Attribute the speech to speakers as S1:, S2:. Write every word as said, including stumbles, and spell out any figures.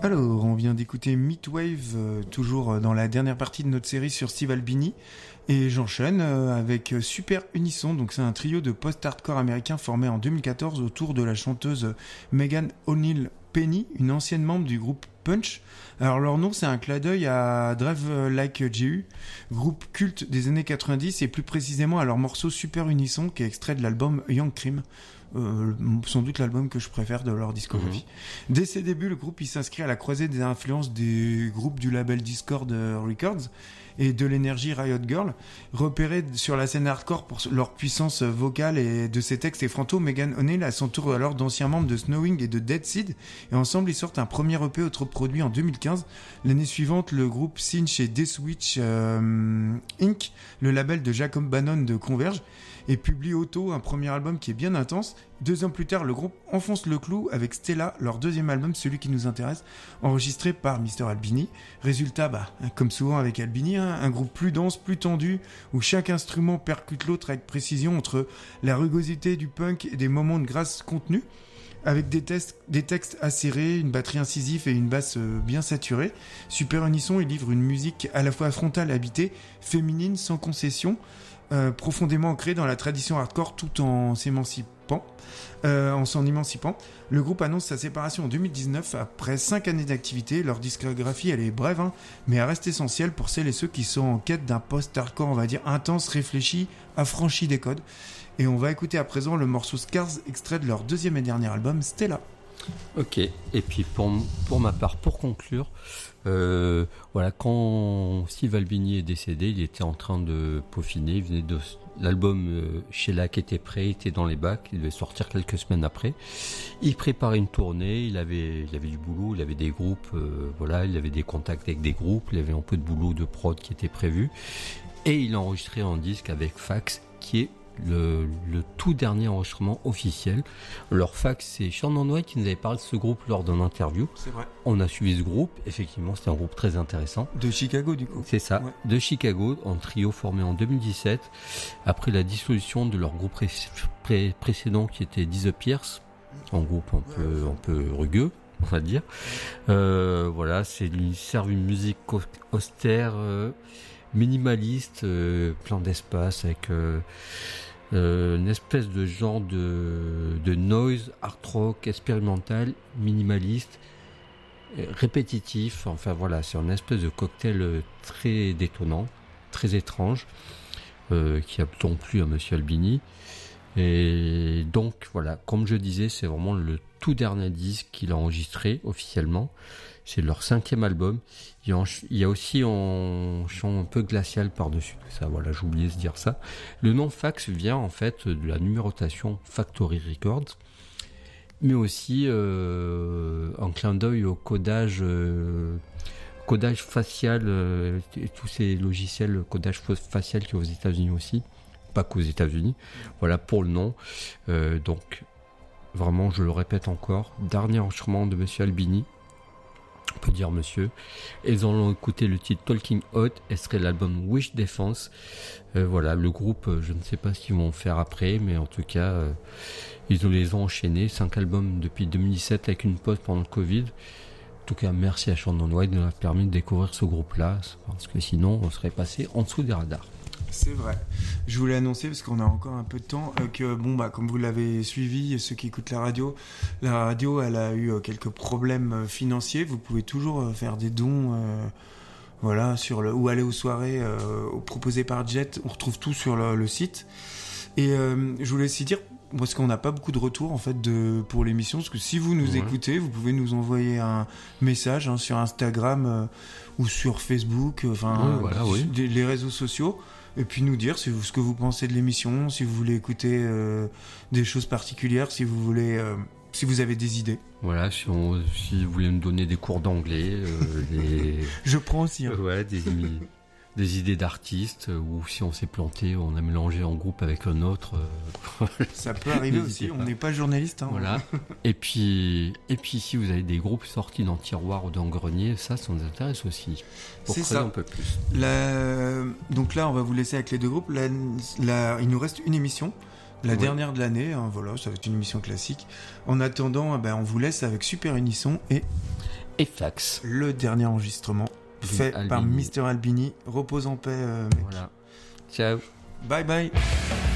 S1: Alors, on vient d'écouter Meatwave, euh, toujours dans la dernière partie de notre série sur Steve Albini. Et j'enchaîne euh, avec Super Unisson. Donc, c'est un trio de post-hardcore américain formé en deux mille quatorze autour de la chanteuse Megan O'Neill Penny, une ancienne membre du groupe Punch. Alors, leur nom, c'est un clin d'œil à Drive Like J U, groupe culte des années quatre-vingt-dix, et plus précisément à leur morceau Super Unisson, qui est extrait de l'album Young Cream. Euh, sans doute l'album que je préfère de leur discographie. Mmh. Dès ses débuts, le groupe il s'inscrit à la croisée des influences des groupes du label Discord Records et de l'énergie Riot Girl. Repérés sur la scène hardcore pour leur puissance vocale et de ses textes effrontaux, Megan O'Neill s'entoure alors d'anciens membres de Snowing et de Dead Seed, et ensemble ils sortent un premier E P autoproduit en deux mille quinze. L'année suivante, le groupe signe chez Death Wish euh, Incorporated, le label de Jacob Bannon de Converge, et publie auto un premier album qui est bien intense. Deux ans plus tard, le groupe enfonce le clou avec Stella, leur deuxième album, celui qui nous intéresse, enregistré par mister Albini. Résultat, bah, comme souvent avec Albini, hein, un groupe plus dense, plus tendu, où chaque instrument percute l'autre avec précision entre la rugosité du punk et des moments de grâce contenus, avec des, tests, des textes acérés, une batterie incisive et une basse euh, bien saturée. Super Unisson, il livre une musique à la fois frontale, habitée, féminine, sans concession, Euh, profondément ancré dans la tradition hardcore tout en s'émancipant, euh, en s'en émancipant. Le groupe annonce sa séparation en deux mille dix-neuf après cinq années d'activité. Leur discographie, elle est brève, hein, mais elle reste essentielle pour celles et ceux qui sont en quête d'un post-hardcore, on va dire, intense, réfléchi, affranchi des codes. Et on va écouter à présent le morceau Scars, extrait de leur deuxième et dernier album, Stella.
S2: Ok, et puis pour, pour ma part, pour conclure, euh, voilà, quand Steve Albini est décédé, il était en train de peaufiner, il venait de l'album euh, Sheila qui était prêt, il était dans les bacs, il devait sortir quelques semaines après. Il préparait une tournée, il avait, il avait du boulot, il avait des groupes, euh, voilà, il avait des contacts avec des groupes, il avait un peu de boulot de prod qui était prévu, et il a enregistré un disque avec Fax qui est Le, le tout dernier enregistrement officiel. Leur fax, c'est Shannon White qui nous avait parlé de ce groupe lors d'une interview.
S1: C'est vrai.
S2: On a suivi ce groupe, effectivement, c'était un groupe très intéressant.
S1: De Chicago, du coup.
S2: C'est ça, ouais. De Chicago, en trio formé en deux mille dix-sept, après la dissolution de leur groupe pré- pré- précédent qui était Disappears, un groupe un peu, un peu rugueux, on va dire. Euh, voilà, c'est, ils servent une musique austère, euh, minimaliste, euh, plein d'espace, avec euh, euh, une espèce de genre de, de noise, art rock, expérimental, minimaliste, euh, répétitif. Enfin voilà, c'est une espèce de cocktail très détonnant, très étrange, euh, qui a tant plu à Monsieur Albini. Et donc voilà, comme je disais, c'est vraiment le tout dernier disque qu'il a enregistré officiellement. C'est leur cinquième album. Il y a, il y a aussi un chant un peu glacial par-dessus tout ça. Voilà, j'ai oublié de dire ça. Le nom Fax vient en fait de la numérotation Factory Records, mais aussi euh, un clin d'œil au codage, euh, codage facial euh, et tous ces logiciels codage facial qui est aux États-Unis aussi, pas qu'aux États-Unis. Voilà pour le nom. Euh, donc vraiment, je le répète encore, dernier enregistrement de Monsieur Albini. On peut dire monsieur. Ils ont écouté le titre Talking Hot, et serait l'album Wish Defense. Euh, voilà, le groupe, je ne sais pas ce qu'ils vont faire après, mais en tout cas, euh, ils les ont enchaînés. Cinq albums depuis deux mille dix-sept avec une pause pendant le Covid. En tout cas, merci à Shannon White de nous avoir permis de découvrir ce groupe-là, parce que sinon, on serait passé en dessous des radars.
S1: C'est vrai. Je voulais annoncer, parce qu'on a encore un peu de temps, euh, que bon bah comme vous l'avez suivi, ceux qui écoutent la radio, la radio elle a eu euh, quelques problèmes euh, financiers. Vous pouvez toujours euh, faire des dons, euh, voilà, sur le ou aller aux soirées euh, proposées par Jet. On retrouve tout sur le, le site. Et euh, je voulais aussi dire, parce qu'on n'a pas beaucoup de retours en fait de pour l'émission, parce que si vous nous ouais. écoutez, vous pouvez nous envoyer un message hein, sur Instagram euh, ou sur Facebook, enfin
S2: ouais, voilà, oui.
S1: les, les réseaux sociaux. Et puis nous dire si vous, ce que vous pensez de l'émission, si vous voulez écouter euh, des choses particulières, si vous voulez, euh, si vous avez des idées.
S2: Voilà, si, on, si vous voulez me donner des cours d'anglais, euh, des...
S1: je prends aussi. Hein.
S2: Euh, ouais, des, des idées d'artistes, ou si on s'est planté, on a mélangé en groupe avec un autre. Euh...
S1: Ça peut arriver aussi. Pas. On n'est pas journaliste. Hein,
S2: voilà. et puis, et puis si vous avez des groupes sortis dans le tiroir ou dans le grenier, ça, ça nous intéresse aussi. Pour
S1: c'est ça.
S2: Un peu plus.
S1: La... Donc là, on va vous laisser avec les deux groupes. La... La... Il nous reste une émission. La oui. dernière de l'année, hein, voilà, ça va être une émission classique. En attendant, ben, on vous laisse avec Super Unisson et...
S2: et Flax.
S1: Le dernier enregistrement fait
S2: Albini.
S1: par Mister Albini. Repose en paix, euh, mec.
S2: Voilà. Ciao.
S1: Bye bye.